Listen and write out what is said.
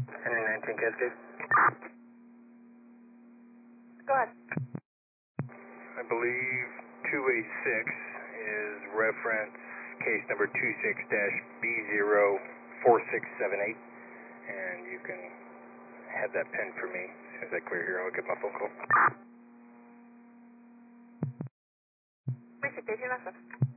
Henry 19 Cascade. Go ahead. I believe 286 is reference case number 26-B04678, and you can have that pen for me. As soon as I clear here, I'll get my phone call. Recitation, master.